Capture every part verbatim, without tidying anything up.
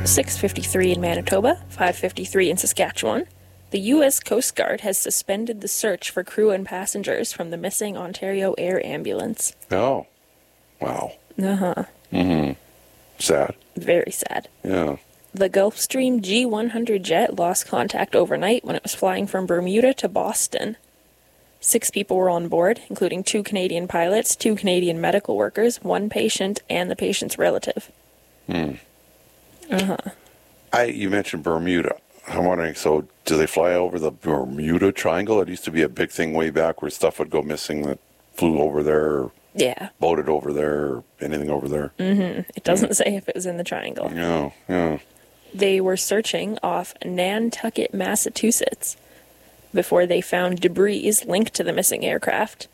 six fifty-three in Manitoba, five fifty-three in Saskatchewan. The U S Coast Guard has suspended the search for crew and passengers from the missing Ontario Air ambulance. Oh. Wow. Uh-huh. Mm-hmm. Sad. Very sad. Yeah. The Gulfstream G one hundred jet lost contact overnight when it was flying from Bermuda to Boston. Six people were on board, including two Canadian pilots, two Canadian medical workers, one patient, and the patient's relative. Hmm. Uh-huh. I, you mentioned Bermuda. I'm wondering, so do they fly over the Bermuda Triangle? It used to be a big thing way back where stuff would go missing that flew over there, or Yeah. boated over there, or anything over there. Mm-hmm. It doesn't say if it was in the triangle. Yeah, yeah. They were searching off Nantucket, Massachusetts, before they found debris linked to the missing aircraft.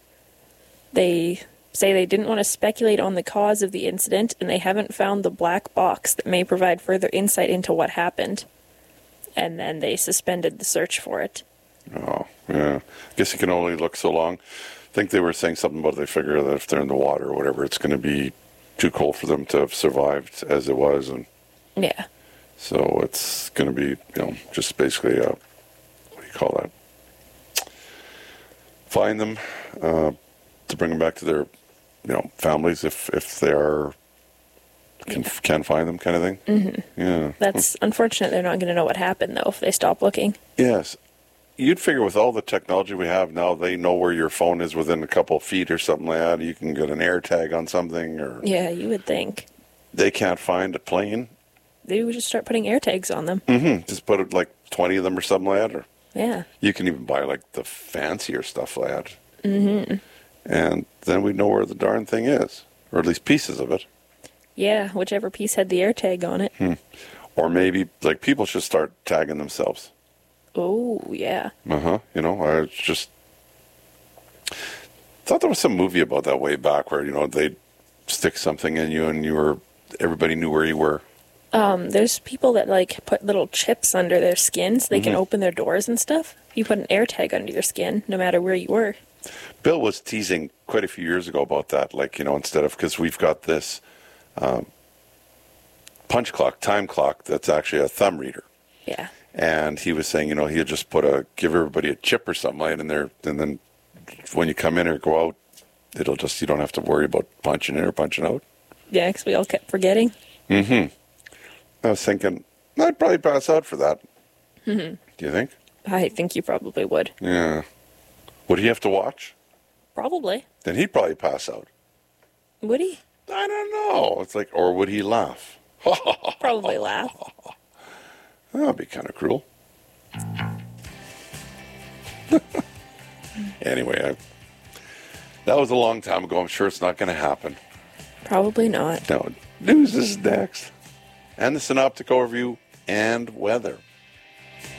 They say they didn't want to speculate on the cause of the incident, and they haven't found the black box that may provide further insight into what happened. And then they suspended the search for it. Oh, yeah. I guess you can only look so long. I think they were saying something about they figure that if they're in the water or whatever, it's going to be too cold for them to have survived as it was. And Yeah. so it's going to be, you know, just basically, a, what do you call that? Find them uh, to bring them back to their, you know, families if, if they are, can, Yeah. can find them kind of thing. Mm-hmm. Yeah. That's unfortunate. They're not going to know what happened, though, if they stop looking. Yes. You'd figure with all the technology we have now, they know where your phone is within a couple of feet or something like that. You can get an air tag on something, or Yeah, you would think. they can't find a plane. They would just start putting air tags on them. Mm-hmm. Just put it like twenty of them or something like that. Or Yeah. you can even buy like the fancier stuff like that. Mm-hmm. And then we know where the darn thing is, or at least pieces of it. Yeah, whichever piece had the air tag on it. Hmm. Or maybe like people should start tagging themselves. Oh, yeah. Uh-huh. You know, I just thought there was some movie about that way back where, you know, they'd stick something in you and you were, everybody knew where you were. Um, there's people that, like, put little chips under their skin so they can Mhm. open their doors and stuff. You put an air tag under your skin, no matter where you were. Bill was teasing quite a few years ago about that. Like, you know, instead of, because we've got this um, punch clock, time clock, that's actually a thumb reader. Yeah. And he was saying, you know, he'll just put a, give everybody a chip or something like that in there. And then when you come in or go out, it'll just, you don't have to worry about punching in or punching out. Yeah, because we all kept forgetting. Mm-hmm. I was thinking, I'd probably pass out for that. Mm-hmm. Do you think? I think you probably would. Yeah. Would he have to watch? Probably. Then he'd probably pass out. Would he? I don't know. It's like, or would he laugh? Probably laugh. That would be kind of cruel. Anyway, I, that was a long time ago. I'm sure it's not going to happen. Probably not. No, news is next. And the synoptic overview and weather.